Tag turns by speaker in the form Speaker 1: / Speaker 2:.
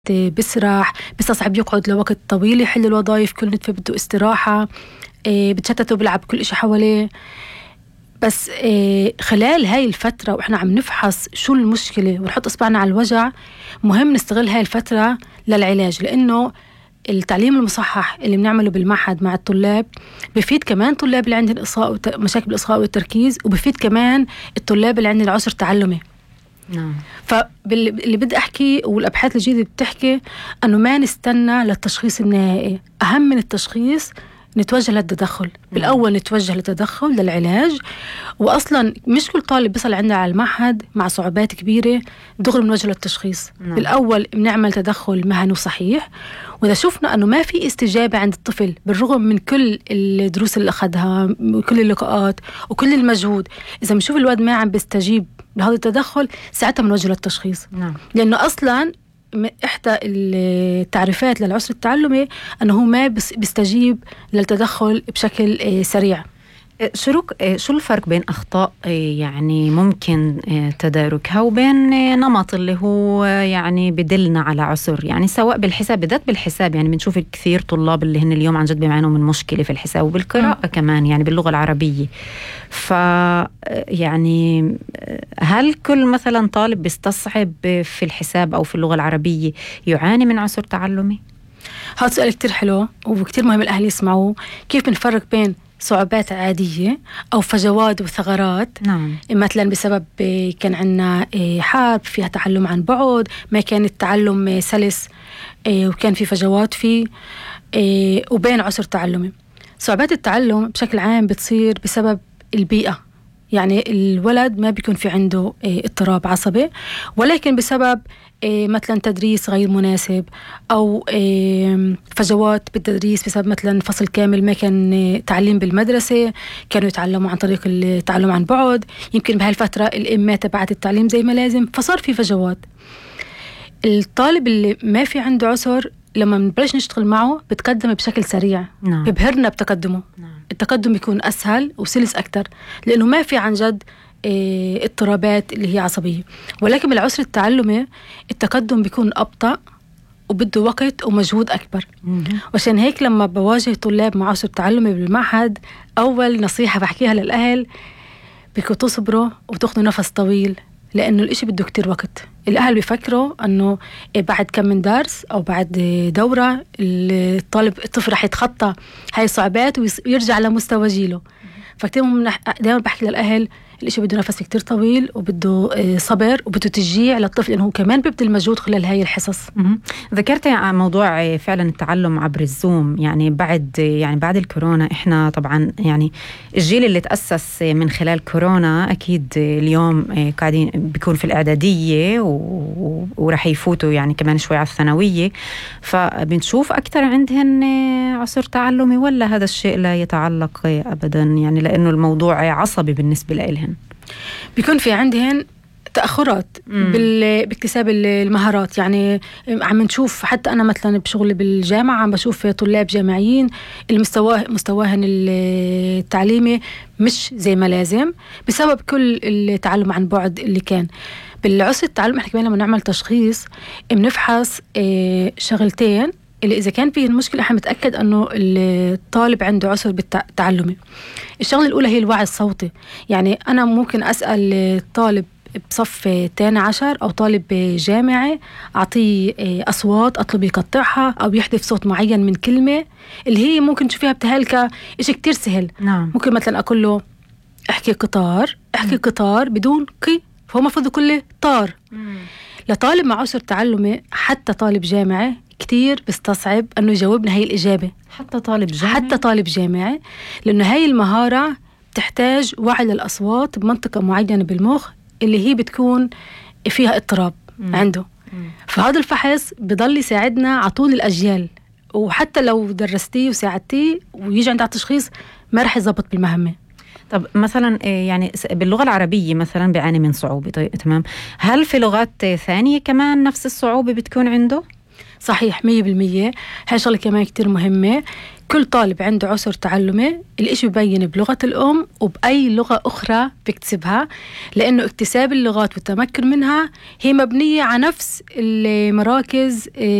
Speaker 1: بسرح، بستصعب يقعد لوقت طويل يحل الوظائف، كل نتفة بده استراحة، بتشتت وبلعب كل إشي حواليه. بس خلال هاي الفترة وإحنا عم نفحص شو المشكلة ونحط إصبعنا على الوجع، مهم نستغل هاي الفترة للعلاج، لأنه التعليم المصحح اللي بنعمله بالمعهد مع الطلاب بفيد كمان طلاب اللي عندهم مشاكل بالإصغاء والتركيز، وبفيد كمان الطلاب اللي عندهم عسر تعلمي.
Speaker 2: نعم.
Speaker 1: فاللي بدي أحكي والأبحاث الجديدة بتحكي أنه ما نستنى للتشخيص النهائي، أهم من التشخيص نتوجه للتدخل. بالأول نتوجه للتدخل للعلاج، وأصلا مش كل طالب بيصل عندنا على المعهد مع صعوبات كبيرة دغري بنوجه للتشخيص. بالأول بنعمل تدخل مهني صحيح، وإذا شفنا أنه ما في استجابة عند الطفل بالرغم من كل الدروس اللي أخذها وكل اللقاءات وكل المجهود، إذا بنشوف الولد ما عم بيستجيب لهذا التدخل، ساعتها بنوجه للتشخيص. لأنه أصلا إحدى التعريفات للعسر التعلمي أنه هو ما بيستجيب للتدخل بشكل سريع.
Speaker 2: شو الفرق بين أخطاء يعني ممكن تداركها وبين نمط اللي هو يعني بدلنا على عسر، يعني سواء بالحساب بالذات بالحساب، يعني بنشوف كثير طلاب اللي هن اليوم عن جد بيعانوا من مشكلة في الحساب وبالقراءة كمان، يعني باللغة العربية. يعني هل كل مثلا طالب بيستصعب في الحساب أو في اللغة العربية يعاني من عسر تعلمي؟
Speaker 1: هذا سؤال كتير حلو وكتير مهم الأهل يسمعوه. كيف بنفرق بين صعوبات عادية أو فجوات وثغرات؟
Speaker 2: نعم.
Speaker 1: مثلا بسبب كان عنا حرب فيها تعلم عن بعد، ما كان التعلم سلس وكان في فجوات فيه، وبين عسر تعلمي. صعوبات التعلم بشكل عام بتصير بسبب البيئة، يعني الولد ما بيكون في عنده اضطراب عصبي، ولكن بسبب مثلا تدريس غير مناسب أو فجوات بالتدريس، بسبب مثلا فصل كامل ما كان تعليم بالمدرسة، كانوا يتعلموا عن طريق التعلم عن بعد، يمكن بهالفترة الأم ما تبعت التعليم زي ما لازم، فصار في فجوات. الطالب اللي ما في عنده عسر لما نبلش نشتغل معه بتقدم بشكل سريع.
Speaker 2: نعم.
Speaker 1: ببهرنا بتقدمه.
Speaker 2: نعم.
Speaker 1: التقدم يكون أسهل وسلس أكتر لأنه ما في عن جد اضطرابات اللي هي عصبية. ولكن بالعسر التعلمي التقدم بيكون أبطأ وبده وقت ومجهود أكبر. وعشان هيك لما بواجه طلاب مع عسر تعلمي بالمعهد، أول نصيحة بحكيها للأهل بيكون تصبروا وتاخدوا نفس طويل، لأنه الإشي بده كتير وقت. الأهل بيفكروا أنه بعد كم من درس أو بعد دورة الطفل رح يتخطى هاي الصعوبات ويرجع لمستوى جيله. فكتير دائما بحكي للأهل الإشي بده نفس كتير طويل وبده صبر وبده تشجيع للطفل إنه كمان بيبذل مجهود خلال هاي الحصص.
Speaker 2: ذكرت عن موضوع فعلا التعلم عبر الزوم، يعني بعد الكورونا إحنا طبعا يعني الجيل اللي تأسس من خلال كورونا أكيد اليوم قاعدين بيكون في الإعدادية ورح يفوتوا يعني كمان شوي على الثانوية، فبنشوف أكتر عندهن عسر تعلمي ولا هذا الشيء لا يتعلق أبدا، يعني لأنه الموضوع عصبي بالنسبة لإلهن؟
Speaker 1: بيكون في عندهن تأخرات باكتساب المهارات. يعني عم نشوف حتى أنا مثلا بشغلي بالجامعة عم بشوف طلاب جامعيين مستواهن التعليمي مش زي ما لازم بسبب كل التعلم عن بعد اللي كان. بالعسر التعلم احنا كمان لما نعمل تشخيص بنفحص شغلتين اللي إذا كان فيه المشكلة احنا متأكد أنه الطالب عنده عسر بالتعلمي. الشغلة الأولى هي الوعي الصوتي. يعني أنا ممكن أسأل طالب بصف 12 أو طالب جامعي أعطيه أصوات أطلب يقطعها أو يحذف صوت معين من كلمة اللي هي ممكن تشوفيها بتهالك إشي كتير سهل.
Speaker 2: نعم.
Speaker 1: ممكن مثلا أقول له احكي قطار بدون قي، فهو مفروض كله طار. لطالب مع عسر تعلمي حتى طالب جامعي كتير بستصعب أنه يجاوبنا هاي الإجابة. حتى طالب جامعي لأنه هاي المهارة تحتاج وعي للأصوات بمنطقة معينة بالمخ اللي هي بتكون فيها اضطراب عنده. فهذا الفحص بضل يساعدنا على طول الأجيال، وحتى لو درستيه وساعدتيه ويجي عند التشخيص ما رح يضبط بالمهمة.
Speaker 2: طب مثلا يعني باللغة العربية مثلا بيعاني من صعوبة، تمام، هل في لغات ثانية كمان نفس الصعوبة بتكون عنده؟
Speaker 1: صحيح 100%. هاي شغلة كمان كتير مهمة. كل طالب عنده عسر تعلمي الإشي ببين بلغة الأم وبأي لغة أخرى بيكتسبها، لأنه اكتساب اللغات والتمكن منها هي مبنية على نفس المراكز